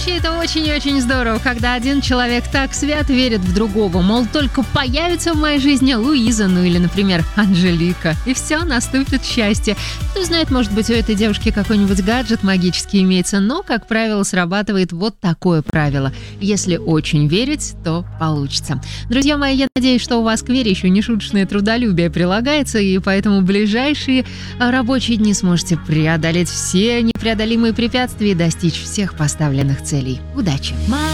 Вообще, это очень и очень здорово, когда один человек так свято верит в другого, мол, только появится в моей жизни Луиза, ну или, например, Анжелика, и все, наступит счастье. Кто знает, может быть, у этой девушки какой-нибудь гаджет магический имеется, но, как правило, срабатывает вот такое правило. Если очень верить, то получится. Друзья мои, я надеюсь, что у вас к вере еще нешуточное трудолюбие прилагается, и поэтому в ближайшие рабочие дни сможете преодолеть все непреодолимые препятствия и достичь всех поставленных целей. Удачи!